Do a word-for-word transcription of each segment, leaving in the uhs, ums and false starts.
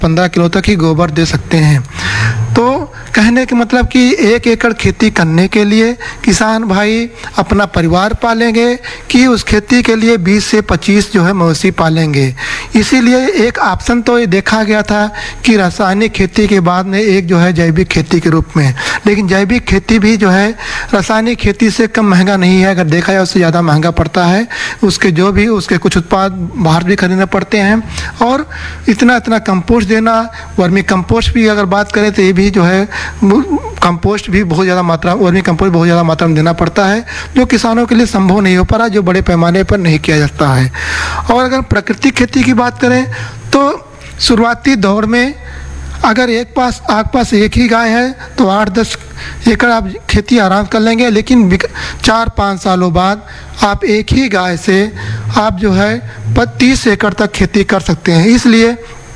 पंद्रह किलो तक ही गोबर दे सकते हैं। तो कहने के मतलब कि एक एकड़ खेती करने के लिए किसान भाई अपना परिवार पालेंगे कि उस खेती के लिए बीस से पच्चीस जो है मवेशी पालेंगे। इसीलिए एक ऑप्शन तो ये देखा गया था कि रासायनिक खेती के बाद में एक जो है जैविक खेती के रूप में, लेकिन जैविक खेती भी जो है रासायनिक खेती से कम महंगा नहीं है। अगर देखा जाए उससे ज़्यादा महंगा पड़ता है। उसके जो भी उसके कुछ उत्पाद बाहर भी खरीदने पड़ते हैं, और इतना इतना कंपोस्ट देना, वर्मी कंपोस्ट भी अगर बात करें तो ये भी जो है कंपोस्ट भी बहुत ज़्यादा मात्रा वर्मी कंपोस्ट बहुत ज़्यादा मात्रा में देना पड़ता है, जो किसानों के लिए संभव नहीं हो पा रहा, जो बड़े पैमाने पर नहीं किया जाता है। और अगर प्राकृतिक खेती की बात करें तो शुरुआती दौर में अगर एक पास आपके पास एक ही गाय है तो आठ दस एकड़ आप खेती आराम कर लेंगे, लेकिन चार पाँच सालों बाद आप एक ही गाय से आप जो है तीस एकड़ तक खेती कर सकते हैं। इसलिए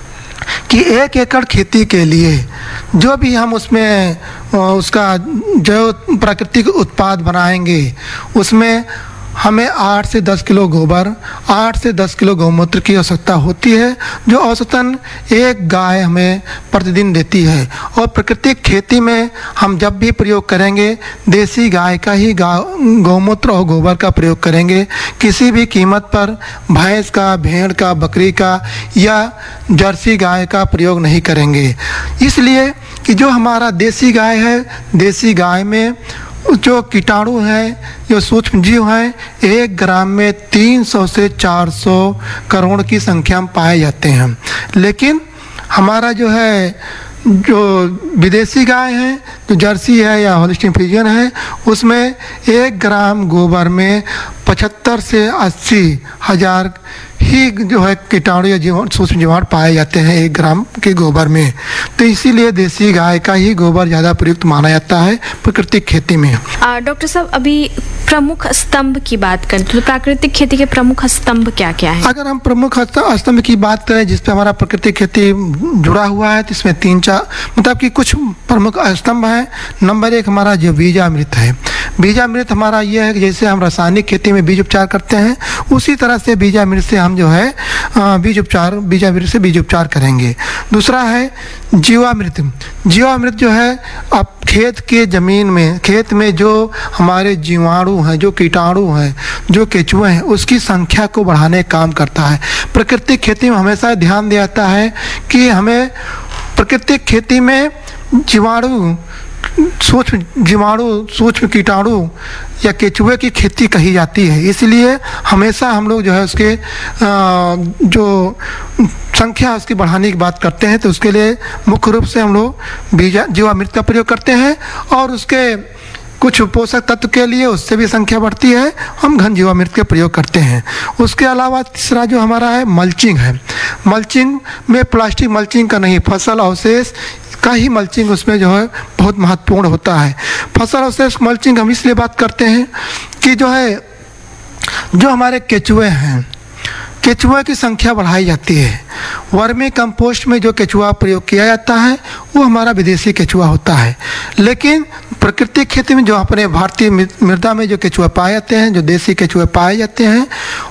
कि एक एकड़ खेती के लिए जो भी हम उसमें उसका जो प्राकृतिक उत्पाद बनाएंगे उसमें हमें आठ से दस किलो गोबर, आठ से दस किलो गौमूत्र की आवश्यकता होती है, जो औसतन एक गाय हमें प्रतिदिन देती है। और प्राकृतिक खेती में हम जब भी प्रयोग करेंगे देसी गाय का ही गौमूत्र और गोबर का प्रयोग करेंगे। किसी भी कीमत पर भैंस का, भेड़ का, बकरी का या जर्सी गाय का प्रयोग नहीं करेंगे। इसलिए कि जो हमारा देसी गाय है, देसी गाय में जो कीटाणु हैं, जो सूक्ष्म जीव हैं, एक ग्राम में तीन सौ से चार सौ करोड़ की संख्या में पाए जाते हैं। लेकिन हमारा जो है जो विदेशी गाय है, जो जर्सी है या होल्स्टीन फ्रीजियन है, उसमें एक ग्राम गोबर में पचहत्तर से अस्सी हजार ही जो है कीटाणु या जीवाणु, सूक्ष्म जीवाणु पाए जाते हैं एक ग्राम के गोबर में। तो इसीलिए देसी गाय का ही गोबर ज़्यादा प्रयुक्त माना जाता है प्राकृतिक खेती में। डॉक्टर साहब, अभी प्रमुख स्तंभ की बात करें तो प्राकृतिक खेती के प्रमुख स्तंभ क्या क्या है? अगर हम प्रमुख स्तंभ की बात करें जिस पे हमारा प्राकृतिक खेती जुड़ा हुआ है, तो इसमें तीन चार मतलब कि कुछ प्रमुख स्तंभ हैं। नंबर एक हमारा जो बीजामृत है। बीजामृत हमारा ये है कि जैसे हम रासायनिक खेती में बीज उपचार करते हैं, उसी तरह से बीजामृत से हम जो है बीज उपचार बीजामृत से बीज उपचार करेंगे। दूसरा है जीवामृत। जीवामृत जो है आप खेत के ज़मीन में, खेत में जो हमारे जीवाणु हैं, जो कीटाणु हैं, जो केचुए हैं, उसकी संख्या को बढ़ाने का काम करता है। प्राकृतिक खेती में हमेशा ध्यान दिया जाता है कि हमें प्राकृतिक खेती में जीवाणु सूक्ष्म जीवाणु सूक्ष्म कीटाणु या केचुए की खेती कही जाती है। इसलिए हमेशा हम लोग जो है उसके जो संख्या उसकी बढ़ाने की बात करते हैं, तो उसके लिए मुख्य रूप से हम लोग बीजा जीवामृत का प्रयोग करते हैं, और उसके कुछ पोषक तत्व के लिए उससे भी संख्या बढ़ती है, हम घन जीवामृत का प्रयोग करते हैं। उसके अलावा तीसरा जो हमारा है मल्चिंग है। मल्चिंग में प्लास्टिक मल्चिंग का नहीं, फसल अवशेष का ही मल्चिंग उसमें जो है बहुत महत्वपूर्ण होता है। फसल अवशेष मल्चिंग हम इसलिए बात करते हैं कि जो है जो हमारे केचुए हैं, केचुआ की संख्या बढ़ाई जाती है। वर्मी कंपोस्ट में जो केचुआ प्रयोग किया जाता है वो हमारा विदेशी केचुआ होता है, लेकिन प्राकृतिक खेती में जो अपने भारतीय मृदा में जो केचुआ पाए जाते हैं, जो देसी केचुआ पाए जाते हैं,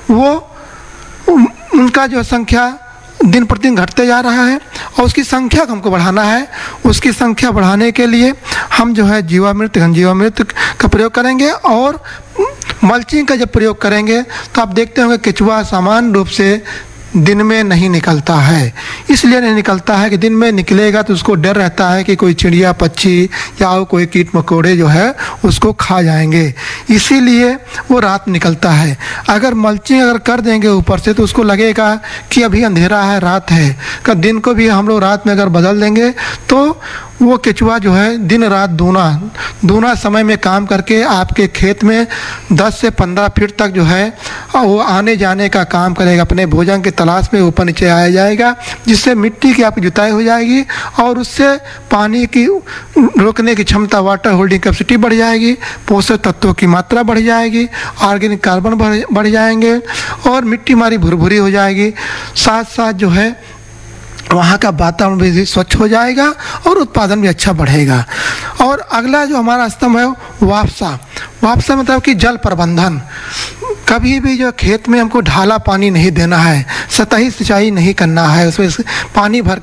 वो उनका जो संख्या दिन प्रतिदिन घटते जा रहा है, और उसकी संख्या को हमको बढ़ाना है। उसकी संख्या बढ़ाने के लिए हम जो है जीवामृत, घन जीवामृत का प्रयोग करेंगे, और मल्चिंग का जब प्रयोग करेंगे तो आप देखते होंगे केचुआ सामान्य रूप से दिन में नहीं निकलता है। इसलिए नहीं निकलता है कि दिन में निकलेगा तो उसको डर रहता है कि कोई चिड़िया, पक्षी या कोई कीट मकोड़े जो है उसको खा जाएंगे, इसीलिए वो रात निकलता है। अगर मल्चिंग अगर कर देंगे ऊपर से तो उसको लगेगा कि अभी अंधेरा है, रात है। का दिन को भी हम लोग रात में अगर बदल देंगे तो वो केचुआ जो है दिन रात दूना दूना समय में काम करके आपके खेत में दस से पंद्रह फीट तक जो है वो आने जाने का काम करेगा। अपने भोजन के तलाश में ऊपर नीचे आया जाएगा, जिससे मिट्टी की आपकी जुताई हो जाएगी, और उससे पानी की रोकने की क्षमता, वाटर होल्डिंग कैपेसिटी बढ़ जाएगी, पोषक तत्वों की मात्रा बढ़ जाएगी, ऑर्गेनिक कार्बन बढ़ बढ़ जाएंगे, और मिट्टी हमारी भुरभुरी हो जाएगी। साथ साथ जो है वहाँ का वातावरण भी स्वच्छ हो जाएगा और उत्पादन भी अच्छा बढ़ेगा। और अगला जो हमारा स्तंभ है वापसा। वापसा मतलब कि जल प्रबंधन। कभी भी जो खेत में हमको ढाला पानी नहीं देना है, सतही सिंचाई नहीं करना है, उसमें पानी भर